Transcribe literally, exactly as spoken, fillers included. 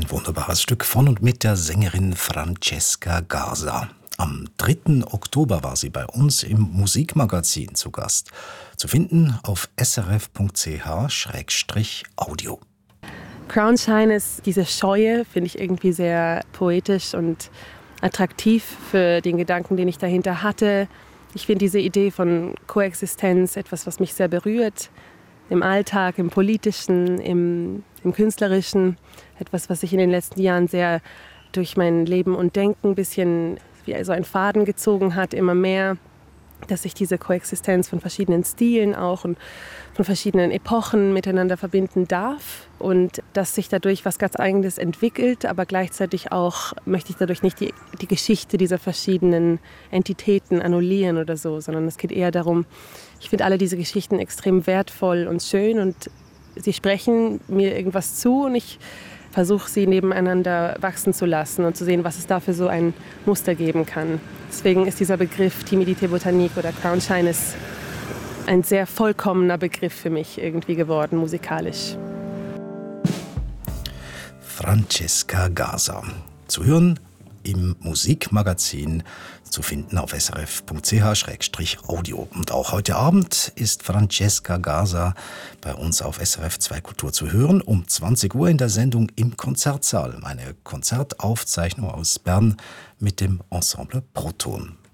Ein wunderbares Stück von und mit der Sängerin Francesca Garza. Am dritten Oktober war sie bei uns im Musikmagazin zu Gast. Zu finden auf s r f punkt c h Schrägstrich audio. Crown Shyness, diese Scheue, finde ich irgendwie sehr poetisch und attraktiv für den Gedanken, den ich dahinter hatte. Ich finde diese Idee von Koexistenz etwas, was mich sehr berührt. Im Alltag, im Politischen, im, im Künstlerischen. Etwas, was sich in den letzten Jahren sehr durch mein Leben und Denken ein bisschen wie so ein Faden gezogen hat, immer mehr. Dass sich diese Koexistenz von verschiedenen Stilen auch und von verschiedenen Epochen miteinander verbinden darf und dass sich dadurch was ganz Eigenes entwickelt, aber gleichzeitig auch möchte ich dadurch nicht die, die Geschichte dieser verschiedenen Entitäten annullieren oder so, sondern es geht eher darum, ich finde alle diese Geschichten extrem wertvoll und schön und sie sprechen mir irgendwas zu und ich versuche sie nebeneinander wachsen zu lassen und zu sehen, was es da für so ein Muster geben kann. Deswegen ist dieser Begriff Timidité Botanique oder Crown Shyness ein sehr vollkommener Begriff für mich irgendwie geworden, musikalisch. Francesca Garza. Zu hören im Musikmagazin, zu finden auf s r f punkt c h Schrägstrich audio. Und auch heute Abend ist Francesca Garza bei uns auf S R F zwei Kultur zu hören, um zwanzig Uhr in der Sendung Im Konzertsaal. Eine Konzertaufzeichnung aus Bern mit dem Ensemble Proton.